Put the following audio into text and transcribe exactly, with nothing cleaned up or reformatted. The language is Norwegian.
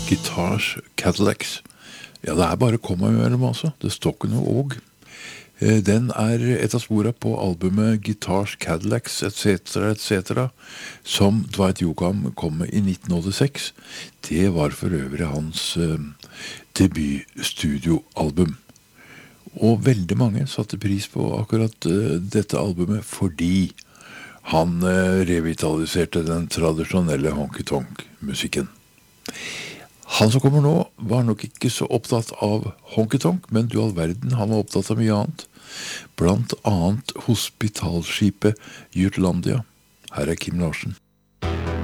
Guitars, Cadillacs. Ja, det er bare komma imellom altså. Det står ikke noe og. Eh, Den er et av sporene på albumet Guitars, Cadillacs, et cetera, et cetera, som Dwight Yoakam kom med i nitten åttiseks. Det var for øvrig hans eh, debutstudioalbum. Og veldig mange satte pris på akkurat eh, dette albumet fordi han eh, revitaliserte den tradisjonelle honky-tonk-musikken. Han som kommer nå var nok ikke så opptatt av honky-tonk, men du all verden, han var opptatt av mye annet. Blant annet hospitalskipet Jutlandia. Her er Kim Larsen.